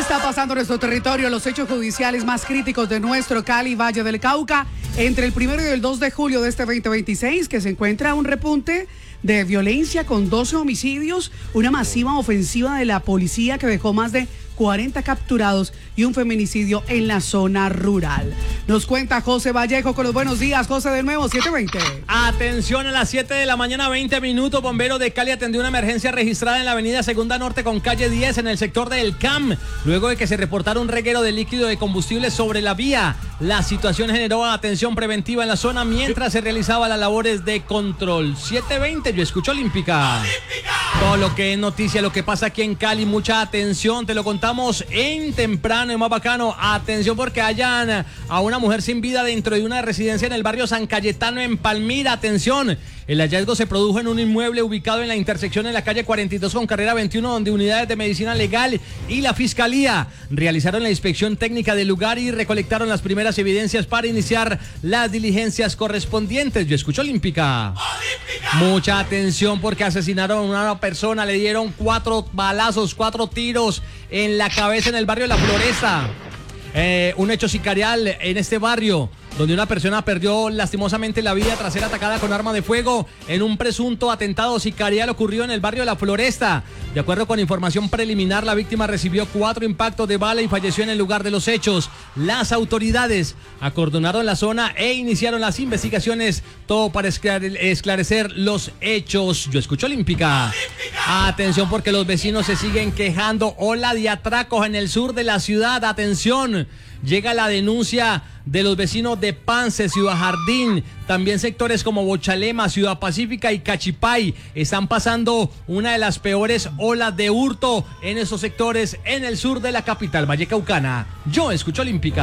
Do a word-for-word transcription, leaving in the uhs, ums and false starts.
está pasando en nuestro territorio? Los hechos judiciales más críticos de nuestro Cali, Valle del Cauca, entre el primero y el dos de julio de este veinte veintiséis, que se encuentra un repunte de violencia con doce homicidios, una masiva ofensiva de la policía que dejó más de cuarenta capturados y un feminicidio en la zona rural. Nos cuenta José Vallejo con los buenos días. José, de nuevo, siete veinte. Atención, a las siete de la mañana, veinte minutos, bomberos de Cali atendió una emergencia registrada en la avenida Segunda Norte con calle diez en el sector del C A M, luego de que se reportara un reguero de líquido de combustible sobre la vía. La situación generó atención preventiva en la zona mientras se realizaban las labores de control. siete veinte, yo escucho Olímpica. Olímpica. Todo lo que es noticia, lo que pasa aquí en Cali, mucha atención, te lo contamos en temprano y más bacano. Atención porque hallan a una mujer sin vida dentro de una residencia en el barrio San Cayetano en Palmira. Atención, el hallazgo se produjo en un inmueble ubicado en la intersección en la calle cuarenta y dos con carrera veintiuno, donde unidades de medicina legal y la fiscalía realizaron la inspección técnica del lugar y recolectaron las primeras evidencias para iniciar las diligencias correspondientes. Yo escucho Olímpica. Olímpica. Mucha atención porque asesinaron a una persona, le dieron cuatro balazos, cuatro tiros en la cabeza en el barrio La Floresta. Eh, un hecho sicarial en este barrio, donde una persona perdió lastimosamente la vida tras ser atacada con arma de fuego en un presunto atentado sicarial ocurrido en el barrio La Floresta. De acuerdo con información preliminar, la víctima recibió cuatro impactos de bala y falleció en el lugar de los hechos. Las autoridades acordonaron la zona e iniciaron las investigaciones, todo para esclarecer los hechos. Yo escucho Olímpica. Olímpica. Atención porque los vecinos se siguen quejando. Ola de atracos en el sur de la ciudad. Atención. Llega la denuncia de los vecinos de Pance, Ciudad Jardín, también sectores como Bochalema, Ciudad Pacífica y Cachipay. Están pasando una de las peores olas de hurto en esos sectores en el sur de la capital vallecaucana. Yo escucho Olímpica.